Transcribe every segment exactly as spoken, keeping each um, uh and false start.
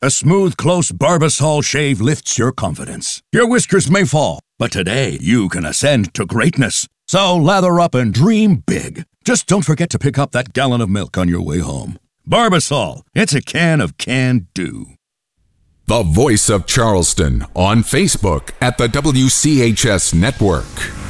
A smooth, close Barbasol shave lifts your confidence. Your whiskers may fall, but today you can ascend to greatness. So lather up and dream big. Just don't forget to pick up that gallon of milk on your way home. Barbasol, it's a can of can-do. The Voice of Charleston on Facebook at the W C H S Network.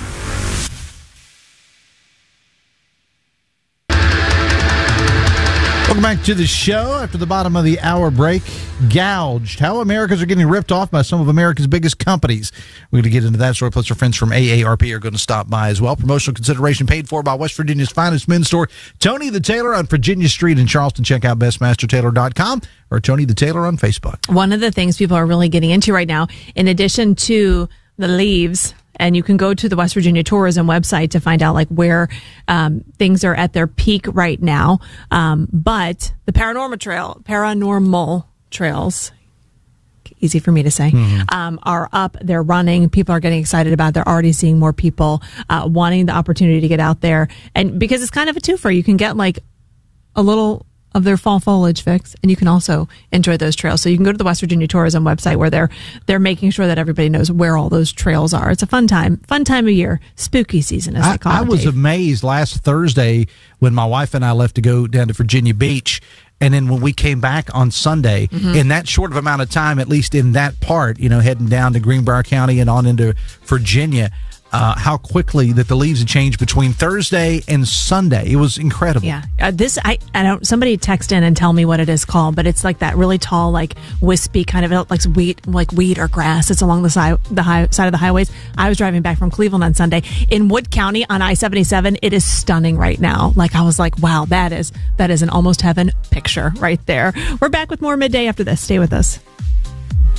Welcome back to the show. After the bottom of the hour break, gouged. How Americans are getting ripped off by some of America's biggest companies. We're going to get into that story. Plus, our friends from A A R P are going to stop by as well. Promotional consideration paid for by West Virginia's finest men's store, Tony the Tailor on Virginia Street in Charleston. Check out best master tailor dot com or Tony the Tailor on Facebook. One of the things people are really getting into right now, in addition to the leaves, and you can go to the West Virginia Tourism website to find out like where um, things are at their peak right now. Um, but the paranormal trail, paranormal trails, easy for me to say, mm-hmm. um, are up. They're running. People are getting excited about it. They're already seeing more people uh, wanting the opportunity to get out there. And because it's kind of a twofer, you can get like a little of their fall foliage fix, and you can also enjoy those trails. So you can go to the West Virginia Tourism website where they're they're making sure that everybody knows where all those trails are. It's a fun time, fun time of year, spooky season as I, they call I it. I was Dave. amazed last Thursday when my wife and I left to go down to Virginia Beach. And then when we came back on Sunday, mm-hmm. in that short of amount of time, at least in that part, you know, heading down to Greenbrier County and on into Virginia, Uh, how quickly that the leaves had changed between Thursday and Sunday. It was incredible. Yeah. Uh, this, I, I don't, somebody text in and tell me what it is called, but it's like that really tall, like wispy kind of like wheat, like wheat or grass. It's along the side, the high, side of the highways. I was driving back from Cleveland on Sunday in Wood County on I seventy-seven. It is stunning right now. Like I was like, wow, that is, that is an almost heaven picture right there. We're back with more midday after this. Stay with us.